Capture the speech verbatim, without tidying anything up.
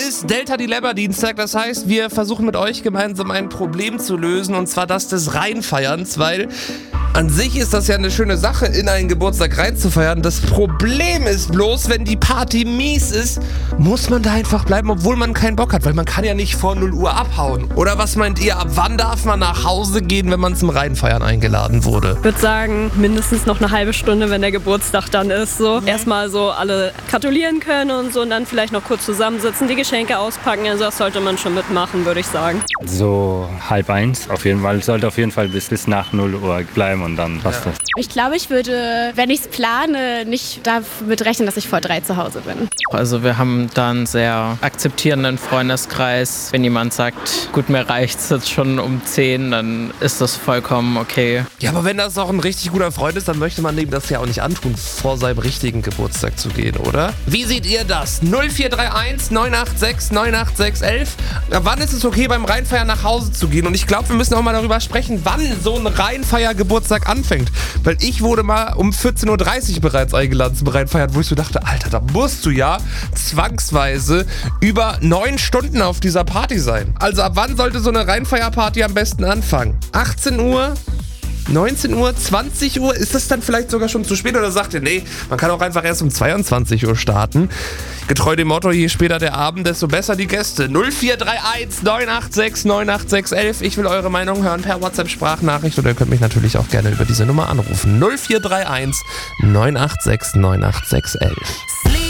ist Delta Dilemma Dienstag, das heißt, wir versuchen mit euch gemeinsam ein Problem zu lösen, und zwar das des Reinfeierns, weil an sich ist das ja eine schöne Sache, in einen Geburtstag reinzufeiern. Das Problem ist bloß, wenn die Party mies ist, muss man da einfach bleiben, obwohl man keinen Bock hat, weil man kann ja nicht vor null Uhr abhauen. Oder was meint ihr, ab wann darf man nach Hause gehen, wenn man zum Reinfeiern eingeladen wurde? Ich würde sagen, mindestens noch eine halbe Stunde, wenn der Geburtstag dann ist. So. Mhm. Erstmal so alle gratulieren können und so und dann vielleicht noch kurz zusammensitzen, die Geschenke auspacken. Also das sollte man schon mitmachen, würde ich sagen. So halb eins auf jeden Fall. Sollte auf jeden Fall bis, bis nach null Uhr bleiben und dann passt das. Ich glaube, ich würde, wenn ich es plane, nicht damit rechnen, dass ich vor drei zu Hause bin. Also wir haben da einen sehr akzeptierenden Freundeskreis. Wenn jemand sagt, gut, mir reicht's jetzt schon um zehn, dann ist das vollkommen okay. Ja, aber wenn das auch ein richtig guter Freund ist, dann möchte man dem das ja auch nicht antun, vor seinem richtigen Geburtstag zu gehen, oder? Wie seht ihr das? null vier drei eins neun acht sechs neun acht sechs eins. Wann ist es okay, beim Reinfeiern nach Hause zu gehen? Und ich glaube, wir müssen auch mal darüber sprechen, wann so ein Reinfeier-Geburtstag anfängt. Weil ich wurde mal um vierzehn Uhr dreißig bereits eingeladen zum Reinfeiern, wo ich so dachte, Alter, da musst du ja zwangsweise über neun Stunden auf dieser Party sein. Also ab wann sollte so eine Reinfeierparty am besten anfangen? achtzehn Uhr? neunzehn Uhr, zwanzig Uhr, ist das dann vielleicht sogar schon zu spät, oder sagt ihr, nee, man kann auch einfach erst um zweiundzwanzig Uhr starten? Getreu dem Motto, je später der Abend, desto besser die Gäste. null vier drei eins neun acht sechs neun acht sechs eins. Ich will eure Meinung hören per WhatsApp-Sprachnachricht, oder ihr könnt mich natürlich auch gerne über diese Nummer anrufen. null vier drei eins neun acht sechs neun acht sechs eins.